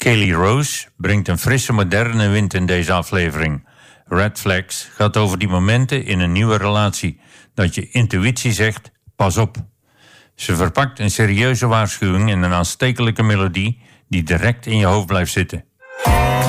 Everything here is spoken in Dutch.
Kaylee Rose brengt een frisse moderne wind in deze aflevering. Red Flags gaat over die momenten in een nieuwe relatie, dat je intuïtie zegt, pas op. Ze verpakt een serieuze waarschuwing in een aanstekelijke melodie die direct in je hoofd blijft zitten.